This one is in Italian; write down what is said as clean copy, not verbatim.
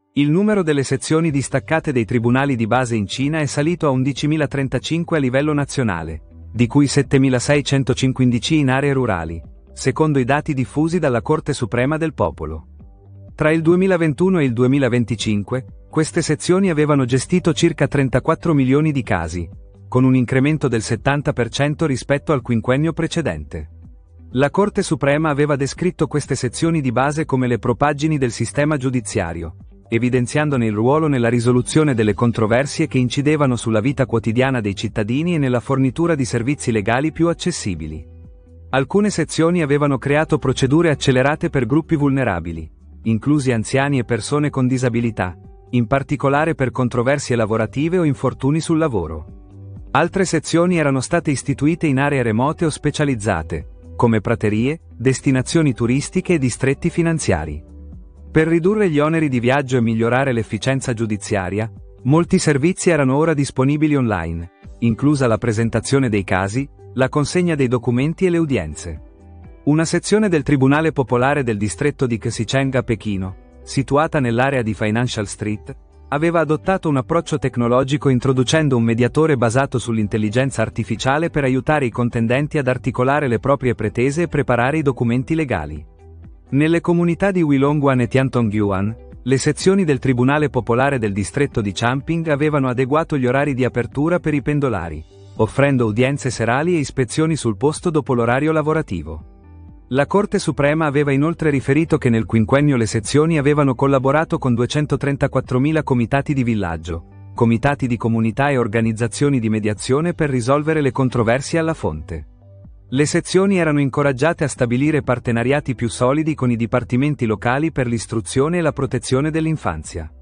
Il numero delle sezioni distaccate dei tribunali di base in Cina è salito a 11.035 a livello nazionale, di cui 7.615 in aree rurali, secondo i dati diffusi dalla Corte Suprema del Popolo. Tra il 2021 e il 2025, queste sezioni avevano gestito circa 34 milioni di casi, con un incremento del 70% rispetto al quinquennio precedente. La Corte Suprema aveva descritto queste sezioni di base come le propaggini del sistema giudiziario, evidenziandone il ruolo nella risoluzione delle controversie che incidevano sulla vita quotidiana dei cittadini e nella fornitura di servizi legali più accessibili. Alcune sezioni avevano creato procedure accelerate per gruppi vulnerabili, inclusi anziani e persone con disabilità, in particolare per controversie lavorative o infortuni sul lavoro. Altre sezioni erano state istituite in aree remote o specializzate, come praterie, destinazioni turistiche e distretti finanziari. Per ridurre gli oneri di viaggio e migliorare l'efficienza giudiziaria, molti servizi erano ora disponibili online, inclusa la presentazione dei casi, la consegna dei documenti e le udienze. Una sezione del Tribunale Popolare del distretto di Xicheng a Pechino, situata nell'area di Financial Street, aveva adottato un approccio tecnologico introducendo un mediatore basato sull'intelligenza artificiale per aiutare i contendenti ad articolare le proprie pretese e preparare i documenti legali. Nelle comunità di Wilongguan e Tiantonggyuan, le sezioni del Tribunale Popolare del distretto di Changping avevano adeguato gli orari di apertura per i pendolari, offrendo udienze serali e ispezioni sul posto dopo l'orario lavorativo. La Corte Suprema aveva inoltre riferito che nel quinquennio le sezioni avevano collaborato con 234.000 comitati di villaggio, comitati di comunità e organizzazioni di mediazione per risolvere le controversie alla fonte. Le sezioni erano incoraggiate a stabilire partenariati più solidi con i dipartimenti locali per l'istruzione e la protezione dell'infanzia.